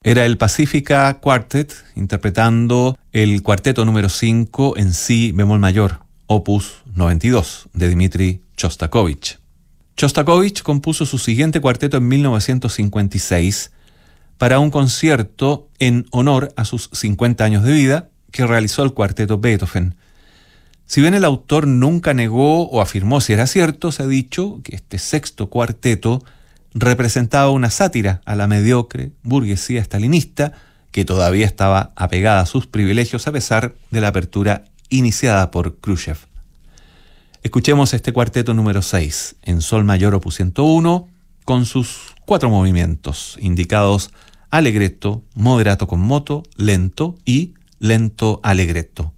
Era el Pacifica Quartet interpretando el cuarteto número 5 en si bemol mayor, opus 92, de Dmitri Shostakovich. Shostakovich compuso su siguiente cuarteto en 1956 para un concierto en honor a sus 50 años de vida que realizó el cuarteto Beethoven. Si bien el autor nunca negó o afirmó si era cierto, se ha dicho que este sexto cuarteto representaba una sátira a la mediocre burguesía stalinista que todavía estaba apegada a sus privilegios a pesar de la apertura iniciada por Khrushchev. Escuchemos este cuarteto número 6 en sol mayor opus 101 con sus 4 movimientos indicados allegretto, moderato con moto, lento y lento allegretto.